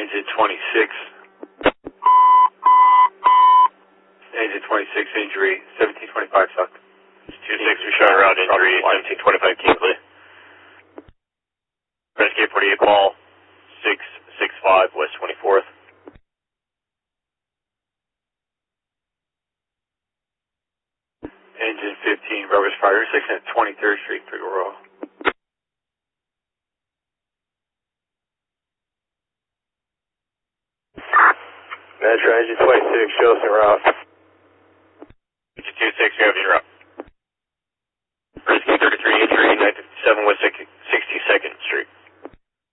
Engine 26. Engine 26 injury, 1725 suck. 26, we shot around injury, 1725 Kingsley. Rescue 48 call, 665 West 24th. Engine 15, rubber fire 6 at 23rd Street, Figueroa. Metro, engine 26, show us en route. Engine 26, you have your route. Rescue 33 injury, 957 West 62nd Street.